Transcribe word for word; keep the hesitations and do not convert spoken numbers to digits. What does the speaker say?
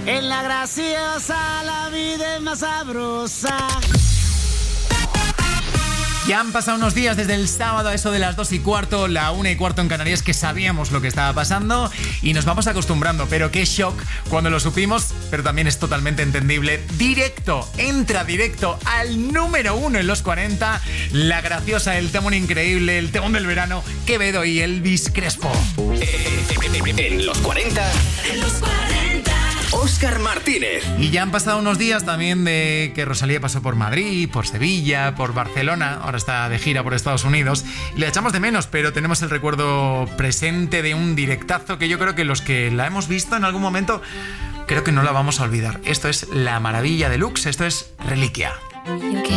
En la graciosa la vida es más sabrosa. Ya han pasado unos días desde el sábado a eso de las dos y cuarto, la una y cuarto en Canarias, que sabíamos lo que estaba pasando y nos vamos acostumbrando, pero qué shock cuando lo supimos, pero también es totalmente entendible. Directo, entra directo al número uno en los cuarenta, la graciosa, el temón increíble, el temón del verano, Quevedo y Elvis Crespo. En los cuarenta. En los cuarenta. Óscar Martínez. Y ya han pasado unos días también de que Rosalía pasó por Madrid, por Sevilla, por Barcelona, ahora está de gira por Estados Unidos. Le echamos de menos, pero tenemos el recuerdo presente de un directazo que yo creo que los que la hemos visto en algún momento, creo que no la vamos a olvidar. Esto es La Maravilla Deluxe, esto es Reliquia.